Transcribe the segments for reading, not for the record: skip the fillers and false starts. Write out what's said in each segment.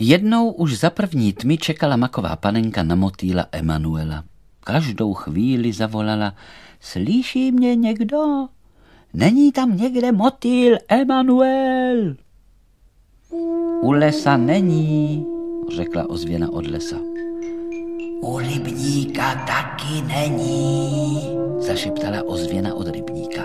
Jednou už za první tmy čekala maková panenka na motýla Emanuela. Každou chvíli zavolala: Slyší mě někdo? Není tam někde motýl Emanuel? U lesa není, řekla ozvěna od lesa. U rybníka taky není, zašeptala ozvěna od rybníka.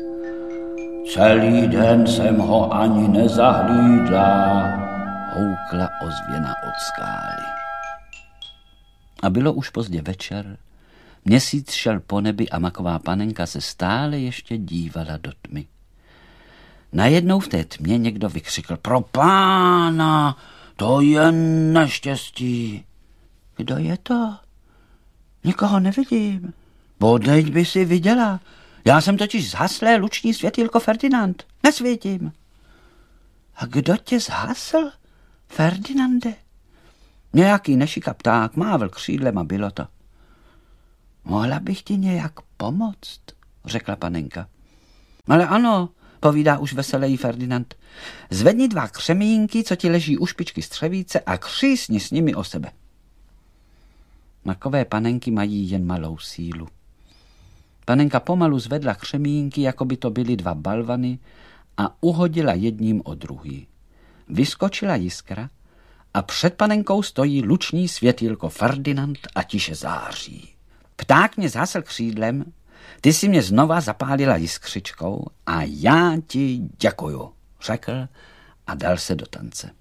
Celý den jsem ho ani nezahlídla, houkla ozvěna od skály. A bylo už pozdě večer, měsíc šel po nebi a maková panenka se stále ještě dívala do tmy. Najednou v té tmě někdo vykřikl: Pro pána, to je neštěstí. Kdo je to? Nikoho nevidím. Podeď by si viděla. Já jsem totiž zhaslé luční světýlko Ferdinand. Nesvítím. A kdo tě zhasl, Ferdinande? Nějaký nešika pták mával křídlem a bylo to. Mohla bych ti nějak pomoct, řekla panenka. Ale ano, povídá už veselejí Ferdinand. Zvedni 2 křemínky, co ti leží u špičky střevíce, a křísni s nimi o sebe. Makové panenky mají jen malou sílu. Panenka pomalu zvedla křemínky, jako by to byly 2 balvany, a uhodila jedním o druhý. Vyskočila jiskra a před panenkou stojí luční světýlko Ferdinand a tiše září. Pták mě zhasl křídlem, ty si mě znova zapálila jiskřičkou a já ti děkuju, řekl a dal se do tance.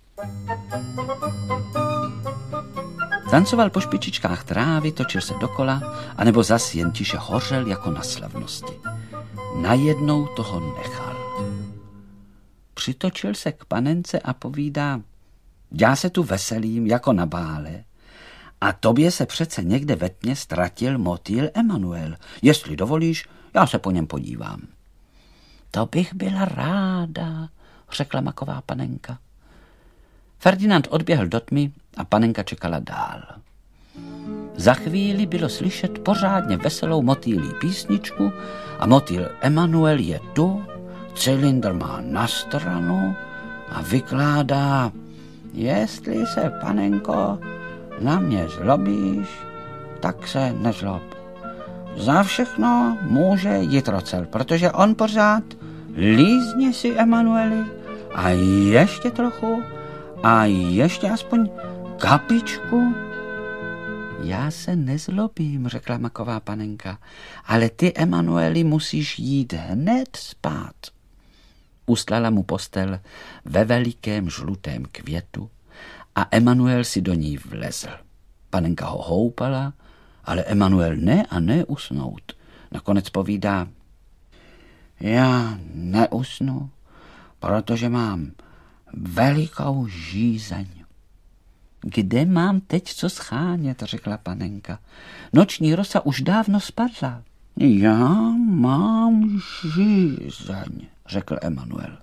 Tancoval po špičičkách trávy, točil se dokola, anebo zas jen tiše hořel jako na slavnosti. Najednou toho nechal. Přitočil se k panence a povídá: Já se tu veselím jako na bále a tobě se přece někde ve tmě ztratil motýl Emanuel. Jestli dovolíš, já se po něm podívám. To bych byla ráda, řekla maková panenka. Ferdinand odběhl do tmy a panenka čekala dál. Za chvíli bylo slyšet pořádně veselou motýlí písničku a motýl Emanuel je tu, cylindr má na stranu a vykládá: Jestli se, panenko, na mě zlobíš, tak se nezlob. Za všechno může Jitrocel, protože on pořád lízni si, Emanueli, a ještě trochu, a ještě aspoň kapičku. Já se nezlobím, řekla maková panenka, ale ty, Emanueli, musíš jít hned spát. Ustlala mu postel ve velikém žlutém květu a Emanuel si do ní vlezl. Panenka ho houpala, ale Emanuel ne a ne usnout. Nakonec povídá: Já neusnu, protože mám velikou žízeň. Kde mám teď co schánět, řekla panenka. Noční rosa už dávno spadla. Já mám žízeň, řekl Emanuel.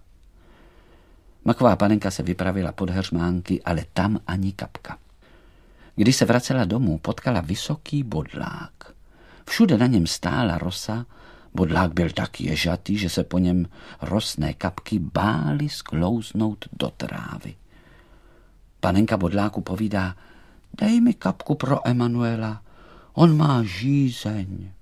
Maková panenka se vypravila pod heřmánky, ale tam ani kapka. Když se vracela domů, potkala vysoký bodlák. Všude na něm stála rosa, bodlák byl tak ježatý, že se po něm rosné kapky bály sklouznout do trávy. Panenka bodláku povídá: Dej mi kapku pro Emanuela, on má žízeň.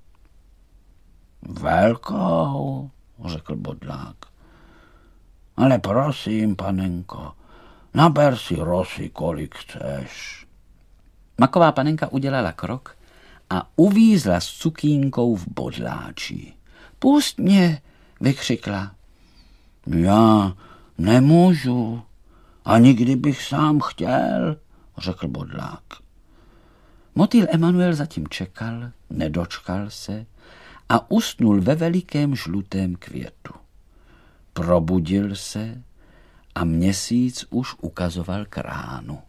Velkou, řekl bodlák. Ale prosím, panenko, naber si rosy, kolik chceš. Maková panenka udělala krok a uvízla s cukínkou v bodláči. Pust mě, vykřikla. Já nemůžu, ani kdybych sám chtěl, řekl bodlák. Motýl Emanuel zatím čekal, nedočkal se a usnul ve velikém žlutém květu. Probudil se a měsíc už ukazoval k ránu.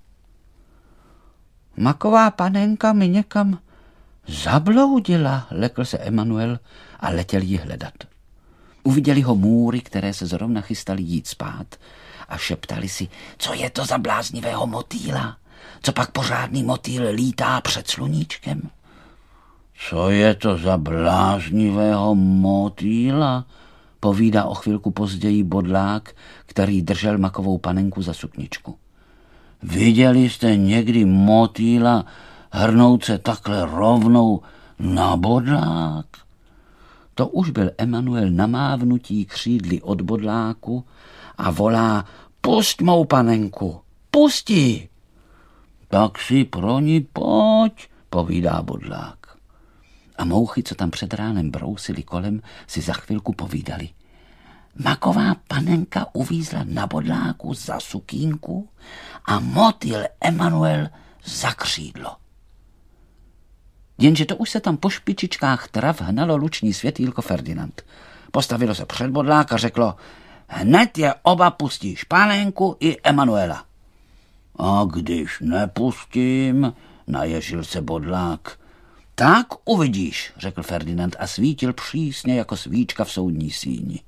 Maková panenka mi někam zabloudila, lekl se Emanuel a letěl ji hledat. Uviděli ho můry, které se zrovna chystali jít spát a šeptali si: Co je to za bláznivého motýla? Co pak pořádný motýl lítá před sluníčkem? Co je to za bláznivého motýla? Povídá o chvilku později bodlák, který držel makovou panenku za sukničku. Viděli jste někdy motýla hrnout se takhle rovnou na bodlák? To už byl Emanuel na mávnutí křídly od bodláku a volá: Pusť mou panenku, pusti! Tak si pro ní pojď, povídá bodlák. A mouchy, co tam před ránem brousili kolem, si za chvilku povídali: Maková panenka uvízla na bodláku za sukínku a motýl Emanuel za křídlo. Jenže to už se tam po špičičkách trav hnalo luční světýlko Ferdinand. Postavilo se před bodlák a řeklo: Hned je oba pustíš, panenku i Emanuela. A když nepustím, naježil se bodlák. Tak uvidíš, řekl Ferdinand a svítil přísně jako svíčka v soudní síni.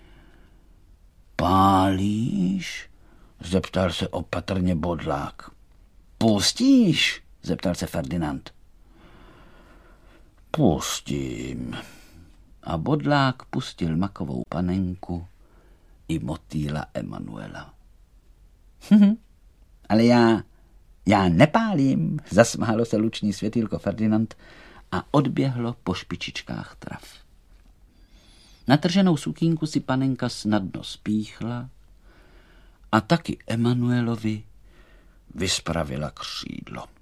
Pálíš? Zeptal se opatrně bodlák. Pustíš? Zeptal se Ferdinand. Pustím. A bodlák pustil makovou panenku i motýla Emanuela. Ale já nepálím, zasmálo se luční světýlko Ferdinand a odběhlo po špičičkách trav. Natrženou sukínku si panenka snadno spíchla a taky Emanuelovi vyspravila křídlo.